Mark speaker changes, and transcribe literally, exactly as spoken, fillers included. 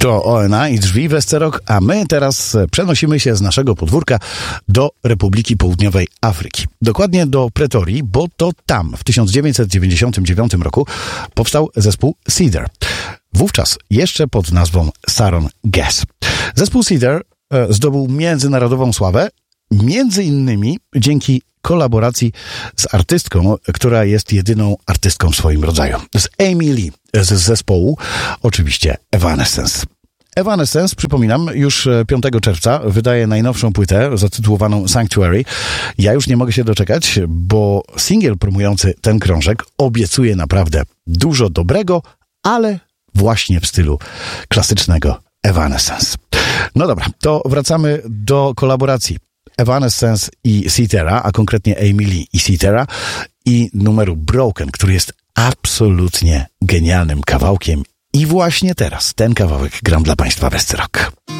Speaker 1: To O N A i drzwi Westerok, a my teraz przenosimy się z naszego podwórka do Republiki Południowej Afryki. Dokładnie do Pretorii, bo to tam w tysiąc dziewięćset dziewięćdziesiątym dziewiątym roku powstał zespół Cedar. Wówczas jeszcze pod nazwą Saron Gas. Zespół Cedar e, zdobył międzynarodową sławę, między innymi dzięki kolaboracji z artystką, która jest jedyną artystką w swoim rodzaju. Z Amy Lee z zespołu, oczywiście Evanescence. Evanescence, przypominam, już piątego czerwca wydaje najnowszą płytę zatytułowaną Sanctuary. Ja już nie mogę się doczekać, bo singiel promujący ten krążek obiecuje naprawdę dużo dobrego, ale właśnie w stylu klasycznego Evanescence. No dobra, to wracamy do kolaboracji Evanescence i Cetera, a konkretnie Amy Lee i Cetera i numeru Broken, który jest absolutnie genialnym kawałkiem i właśnie teraz ten kawałek gram dla Państwa Westerok.